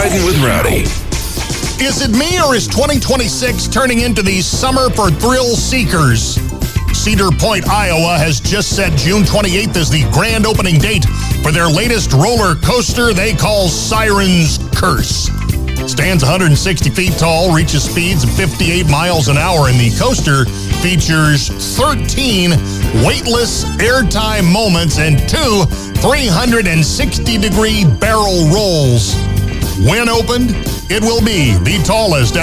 Riding with Rowdy. Is it me, or is 2026 turning into the summer for thrill seekers? Cedar Point, Iowa has just set June 28th as the grand opening date for their latest roller coaster they call Siren's Curse. Stands 160 feet tall, reaches speeds of 58 miles an hour, and the coaster features 13 weightless airtime moments and 2 360-degree barrel rolls. When opened, it will be the tallest